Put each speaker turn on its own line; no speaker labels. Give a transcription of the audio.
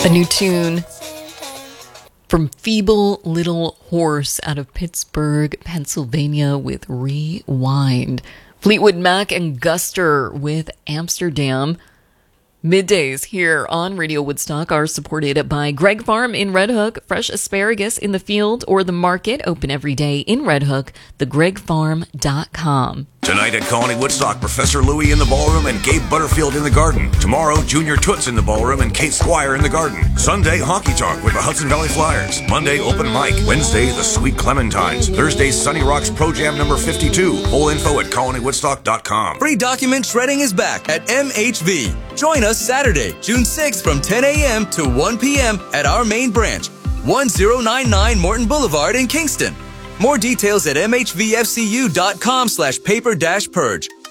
A new tune from Feeble Little Horse out of Pittsburgh, Pennsylvania with Rewind. Fleetwood Mac and Guster with Amsterdam. Middays here on Radio Woodstock are supported by Greg Farm in Red Hook. Fresh asparagus in the field or the market. Open every day in Red Hook. thegregfarm.com.
Tonight at Colony Woodstock, Professor Louie in the ballroom and Gabe Butterfield in the garden. Tomorrow, Junior Toots in the ballroom and Kate Squire in the garden. Sunday, Hockey Talk with the Hudson Valley Flyers. Monday, Open Mic. Wednesday, the Sweet Clementines. Thursday, Sunny Rocks Pro Jam number 52. Full info at colonywoodstock.com.
Free document shredding is back at MHV. Join us Saturday, June 6th from 10 a.m. to 1 p.m. at our main branch, 1099 Morton Boulevard in Kingston. More details at mhvfcu.com/paper-purge.